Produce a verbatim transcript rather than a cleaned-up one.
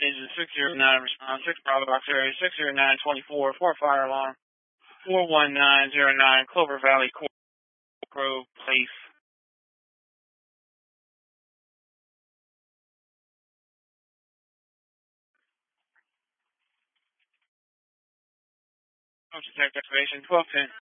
Engine six zero nine, response six Bravo Box Area six zero nine twenty-four, four fire alarm, four one nine zero nine, Clover Valley, Grove Place. Approach detect activation twelve ten.